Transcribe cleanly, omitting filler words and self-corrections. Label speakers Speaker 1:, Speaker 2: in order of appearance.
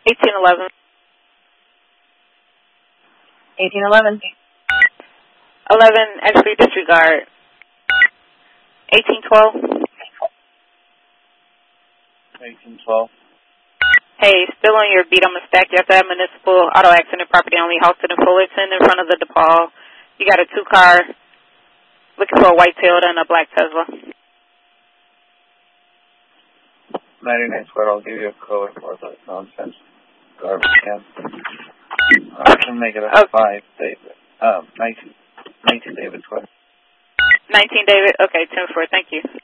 Speaker 1: 1811.
Speaker 2: 1811.
Speaker 1: 11, actually disregard. 1812.
Speaker 3: 1812.
Speaker 1: Hey, still on your beat, I'm going to stack you at that municipal auto accident property only, Halsted and Fullerton in front of the DePaul. You got a 2-car, looking for a white Toyota and a black Tesla.
Speaker 3: 99 Square, I'll give you a code for the nonsense garbage can. I can make it a 5, David. 19 David Square.
Speaker 1: 19 David? Okay, 10-4, thank you.